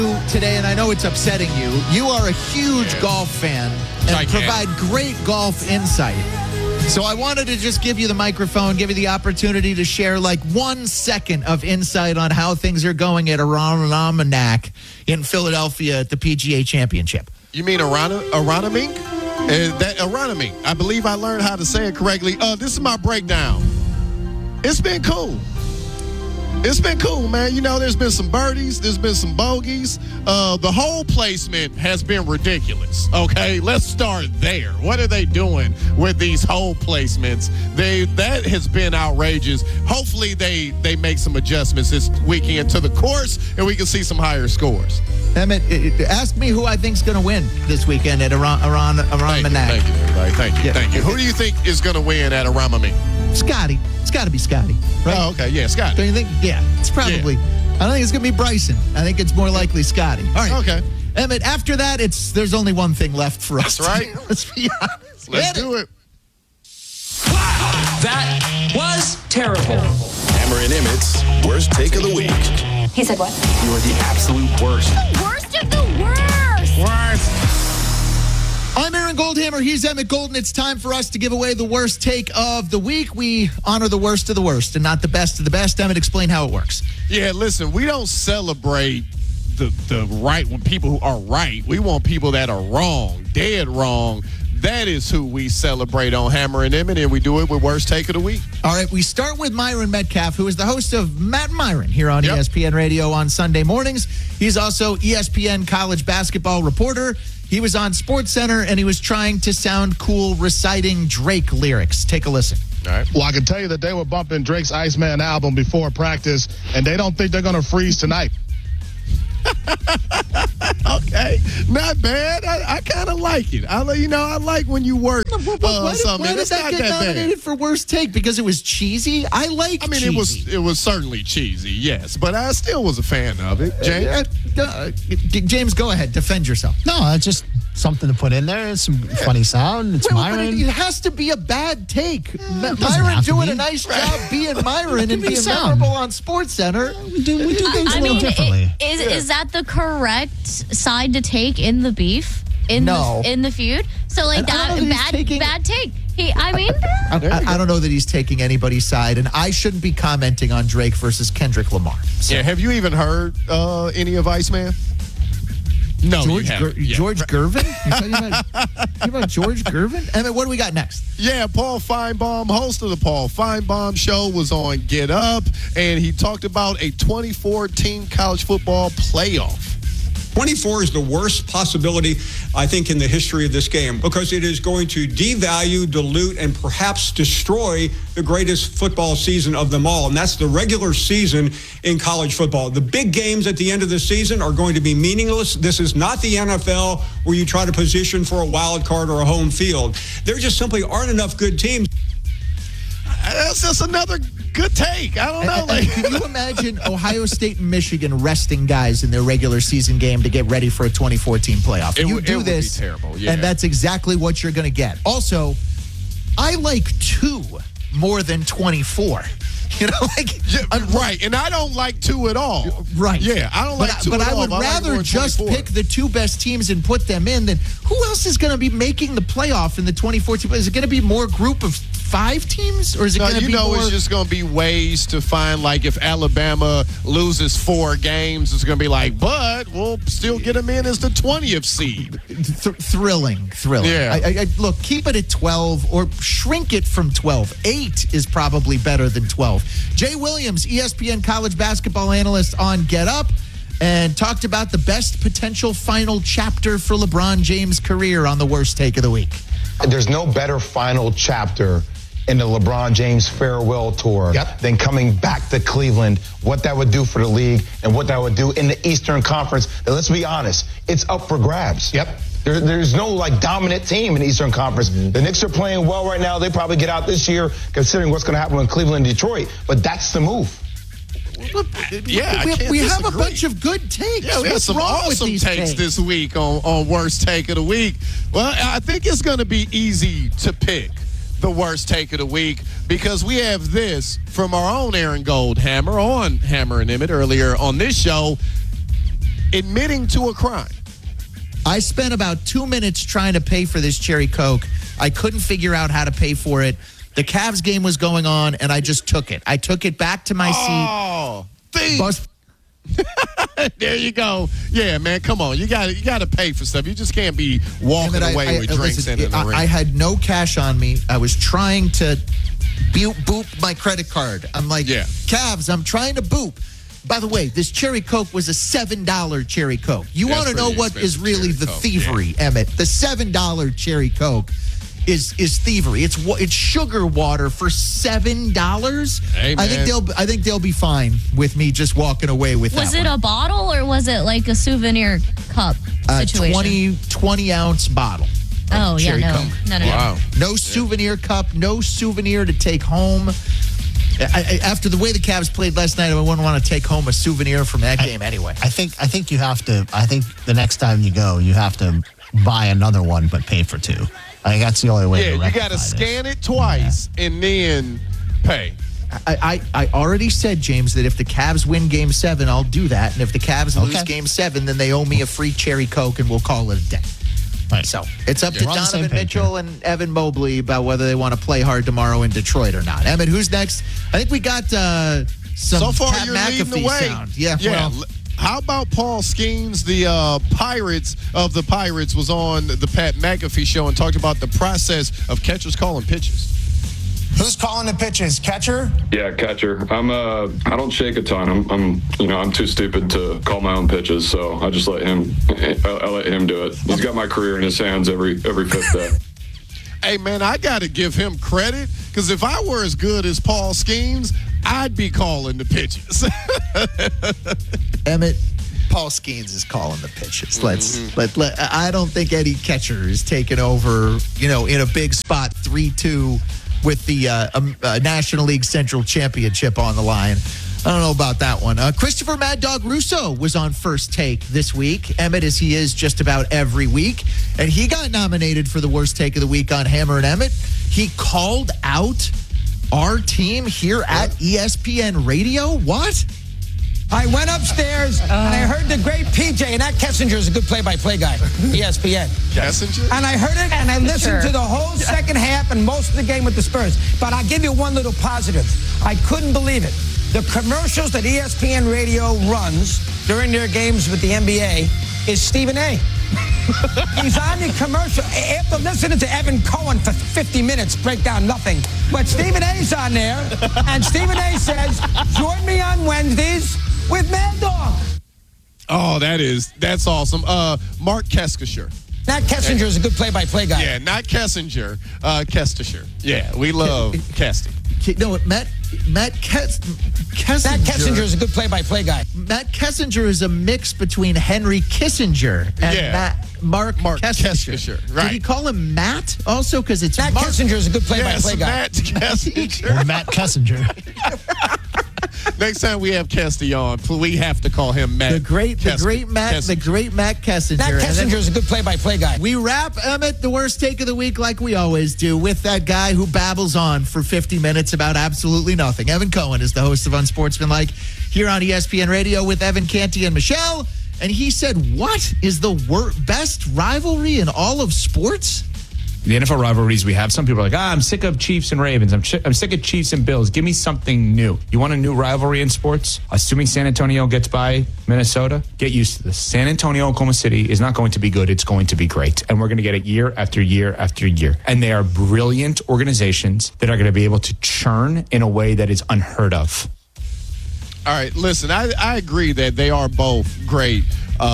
Today, and I know it's upsetting you. You are a huge golf fan and provide great golf insight. So I wanted to just give you the microphone, give you the opportunity to share like 1 second of insight on how things are going at Aronimink in Philadelphia at the PGA Championship. You mean Aronimink? That Aronimink. I believe I learned how to say it correctly. This is my breakdown. It's been cool. It's been cool, man. You know, there's been some birdies. There's been some bogeys. The hole placement has been ridiculous, okay? Let's start there. What are they doing with these hole placements? That has been outrageous. Hopefully they make some adjustments this weekend to the course, and we can see some higher scores. Emmett, ask me who I think's going to win this weekend at Aronimink. Thank you, everybody. Thank you. Who do you think is going to win at Aronimink? Scotty. It's got to be Scotty, right? Oh, okay. Yeah, Scotty. Don't you think? Yeah, it's probably. Yeah. I don't think it's going to be Bryson. I think it's more likely Scotty. All right. Okay. Emmett, after that, there's only one thing left for us. That's right. Let's be honest. Let's do it. That was terrible. Hammer and Emmett's worst take of the week. He said what? You are the absolute worst. The worst of the worst. Worst. I'm Aaron Goldhammer. He's Emmett Golden. It's time for us to give away the worst take of the week. We honor the worst of the worst and not the best of the best. Emmett, explain how it works. Yeah, listen, we don't celebrate the right when people who are right. We want people that are wrong, dead wrong. That is who we celebrate on Hammer and Emmett, and we do it with Worst Take of the Week. All right, we start with Myron Metcalf, who is the host of Matt Myron here on ESPN Radio on Sunday mornings. He's also ESPN college basketball reporter. He was on SportsCenter, and he was trying to sound cool reciting Drake lyrics. Take a listen. All right. Well, I can tell you that they were bumping Drake's Iceman album before practice, and they don't think they're going to freeze tonight. Okay, not bad. I kind of like it. I like when you work something. Why did that get nominated for worst take? Because it was cheesy? I mean, cheesy. It was certainly cheesy, yes, but I still was a fan of it. James, James, go ahead, defend yourself. No, it's just something to put in there. It's some funny sound. It's Myron. It has to be a bad take. Myron doing a nice job being Myron and being memorable on SportsCenter. We do things a little differently. Is that the correct side to take in the beef? In the feud? So like bad take. I don't know that he's taking anybody's side, and I shouldn't be commenting on Drake versus Kendrick Lamar. So. Yeah, have you even heard any of Iceman? No, George Gervin? You're talking about George Gervin? And what do we got next? Yeah, Paul Feinbaum, host of the Paul Feinbaum Show, was on Get Up, and he talked about a 2014 college football playoff. 24 is the worst possibility, I think, in the history of this game because it is going to devalue, dilute, and perhaps destroy the greatest football season of them all, and that's the regular season in college football. The big games at the end of the season are going to be meaningless. This is not the NFL where you try to position for a wild card or a home field. There just simply aren't enough good teams. That's just another good take. I don't know. Can you imagine Ohio State and Michigan resting guys in their regular season game to get ready for a 2014 playoff? It this, would be terrible, yeah. And that's exactly what you're going to get. Also, I like 2 more than 24. You know, right, and I don't like 2 at all. Right. Yeah, I don't like 2 at all. But I would rather just pick the 2 best teams and put them in than who else is going to be making the playoff in the 2014? Is it going to be more group of 5 teams, or is it going to be more? It's just going to be ways to find, like, if Alabama loses 4 games, it's going to be like, but we'll still get them in as the 20th seed. Thrilling. Yeah. Look, keep it at 12 or shrink it from 12. 8 is probably better than 12. Jay Williams, ESPN college basketball analyst on Get Up, and talked about the best potential final chapter for LeBron James' career on the worst take of the week. There's no better final chapter in the LeBron James farewell tour than coming back to Cleveland, what that would do for the league and what that would do in the Eastern Conference. Now, let's be honest, it's up for grabs. There's no dominant team in the Eastern Conference. The Knicks are playing well right now. They probably get out this year considering what's going to happen in Cleveland and Detroit. But that's the move. We have a bunch of good takes. Yeah, we have some awesome takes this week on Worst Take of the Week. Well, I think it's going to be easy to pick the worst take of the week because we have this from our own Aaron Goldhammer on Hammer and Emmett earlier on this show. admitting to a crime. I spent about 2 minutes trying to pay for this cherry Coke. I couldn't figure out how to pay for it. The Cavs game was going on, and I just took it. I took it back to my seat. Oh, thief. There you go. Yeah, man, come on. You got to pay for stuff. You just can't be walking away with drinks in the ring. I had no cash on me. I was trying to boop my credit card. I'm like, Cavs, I'm trying to boop. By the way, this cherry Coke was a $7 cherry Coke. You want to know what is really the thievery, Emmett? The $7 cherry Coke is thievery. It's sugar water for $7. Hey, man. I think they'll be fine with me just walking away with that. Was it a bottle or was it like a souvenir cup situation? 20 ounce bottle. Oh yeah, no. Wow. No souvenir cup, no souvenir to take home. After the way the Cavs played last night, I wouldn't want to take home a souvenir from that game anyway. I think you have to. I think the next time you go, you have to buy another one, but pay for two. I think that's the only way. Yeah, you got to scan it twice and then pay. I already said, James, that if the Cavs win Game 7, I'll do that, and if the Cavs lose Game 7, then they owe me a free cherry Coke, and we'll call it a day. Right. So it's up to Donovan Mitchell and Evan Mobley about whether they want to play hard tomorrow in Detroit or not. Emmett, who's next? I think we got some so far, Pat you're McAfee leading the way. sound. Yeah. Well, how about Paul Skeens, the Pirates of the Pirates, was on the Pat McAfee show and talked about the process of catchers calling pitches. Who's calling the pitches? Catcher? Yeah, catcher. I don't shake a ton. I'm too stupid to call my own pitches, so I just let him. I let him do it. He's got my career in his hands every fifth day. Hey man, I got to give him credit because if I were as good as Paul Skeens, I'd be calling the pitches. Emmett, Paul Skeens is calling the pitches. I don't think Eddie Ketcher is taking over. In a big spot, 3-2. With the National League Central Championship on the line. I don't know about that one. Christopher Mad Dog Russo was on First Take this week. Emmett, as he is just about every week. And he got nominated for the Worst Take of the Week on Hammer and Emmett. He called out our team here at ESPN Radio. What? I went upstairs and I heard the great PJ, and that Kessinger is a good play-by-play guy, ESPN. Kessinger? And I heard it, and I listened to the whole second half and most of the game with the Spurs. But I'll give you one little positive. I couldn't believe it. The commercials that ESPN Radio runs during their games with the NBA is Stephen A. He's on the commercial. After listening to Evan Cohen for 50 minutes, break down nothing. But Stephen A's on there, and Stephen A says, join me on Wednesdays with Mad Dog. Oh, that's awesome. Mark Kessinger. Not Kessinger is a good play-by-play guy. Yeah, not Kessinger. Kessinger. Yeah, we love Kesty. No, Matt Kessinger. Matt Kessinger is a good play-by-play guy. Matt Kessinger is a mix between Henry Kissinger and Mark Kessinger. Right. Did he call him Matt also? Because it's Matt Kessinger is a good play-by-play guy. Matt Kessinger. Or Matt Kessinger. Next time we have Kesty on, we have to call him Matt. The great Matt Kessinger. Matt Kessinger is a good play-by-play guy. We wrap, Emmett, the Worst Take of the Week like we always do with that guy who babbles on for 50 minutes about absolutely nothing. Evan Cohen is the host of Unsportsmanlike here on ESPN Radio with Evan Canty and Michelle. And he said, what is the best rivalry in all of sports? The NFL rivalries we have, some people are like, I'm sick of Chiefs and Ravens. I'm sick of Chiefs and Bills. Give me something new. You want a new rivalry in sports? Assuming San Antonio gets by Minnesota, get used to this. San Antonio, Oklahoma City is not going to be good. It's going to be great. And we're going to get it year after year after year. And they are brilliant organizations that are going to be able to churn in a way that is unheard of. All right, listen, I agree that they are both great,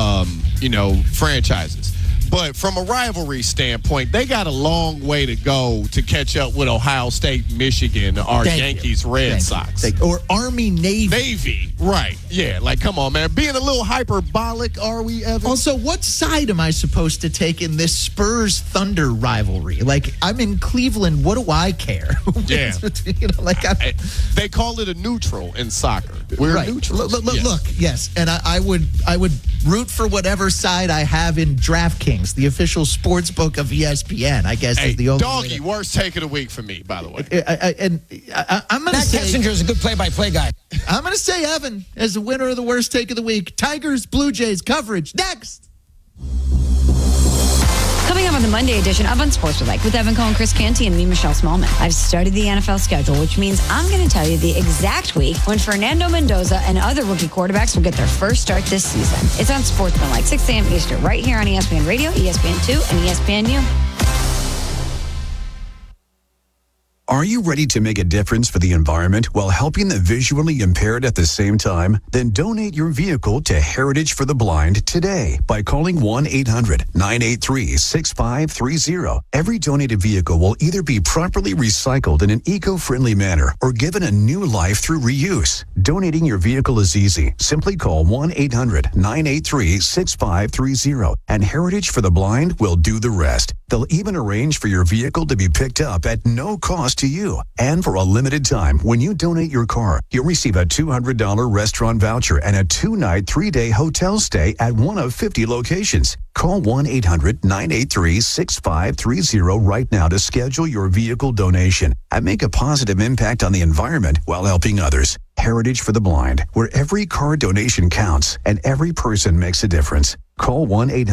franchises. But from a rivalry standpoint, they got a long way to go to catch up with Ohio State, Michigan, or Yankees, Red Sox. Or Army, Navy. Navy, right. Yeah, come on, man. Being a little hyperbolic, are we, Evan? Also, what side am I supposed to take in this Spurs-Thunder rivalry? I'm in Cleveland. What do I care? Yeah. They call it a neutral in soccer. We're neutral. Look, yes. And I would root for whatever side I have in DraftKings. DraftKings, the official sports book of ESPN, I guess is the Doggy, worst take of the week for me, by the way. I'm going to say Kessinger is a good play-by-play guy. I'm going to say Evan as the winner of the worst take of the week. Tigers, Blue Jays coverage next. Coming up on the Monday edition of Unsportsmanlike with Evan Cohen, Chris Canty, and me, Michelle Smallman. I've studied the NFL schedule, which means I'm going to tell you the exact week when Fernando Mendoza and other rookie quarterbacks will get their first start this season. It's Unsportsmanlike, 6 a.m. Eastern, right here on ESPN Radio, ESPN2, and ESPNU. Are you ready to make a difference for the environment while helping the visually impaired at the same time? Then donate your vehicle to Heritage for the Blind today by calling 1-800-983-6530. Every donated vehicle will either be properly recycled in an eco-friendly manner or given a new life through reuse. Donating your vehicle is easy. Simply call 1-800-983-6530 and Heritage for the Blind will do the rest. They'll even arrange for your vehicle to be picked up at no cost to you. And for a limited time, when you donate your car, you'll receive a $200 restaurant voucher and a 2-night, 3-day hotel stay at one of 50 locations. Call 1-800-983-6530 right now to schedule your vehicle donation and make a positive impact on the environment while helping others. Heritage for the Blind, where every car donation counts and every person makes a difference. Call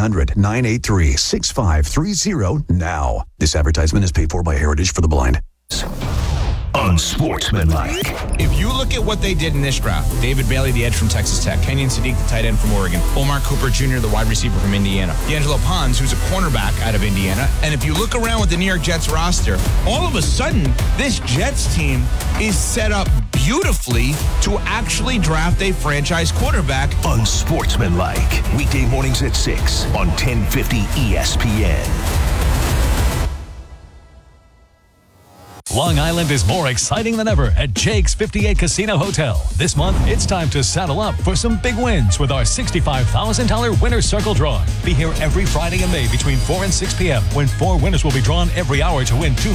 1-800-983-6530 now. This advertisement is paid for by Heritage for the Blind. Unsportsmanlike. If you look at what they did in this draft, David Bailey, the edge from Texas Tech, Kenyon Sadiq, the tight end from Oregon, Omar Cooper Jr., the wide receiver from Indiana, D'Angelo Pons, who's a cornerback out of Indiana. And if you look around with the New York Jets roster, all of a sudden, this Jets team is set up beautifully to actually draft a franchise quarterback. Unsportsmanlike. Weekday mornings at 6 on 1050 ESPN. Long Island is more exciting than ever at Jake's 58 Casino Hotel. This month, it's time to saddle up for some big wins with our $65,000 Winner's Circle drawing. Be here every Friday in May between 4 and 6 p.m. when 4 winners will be drawn every hour to win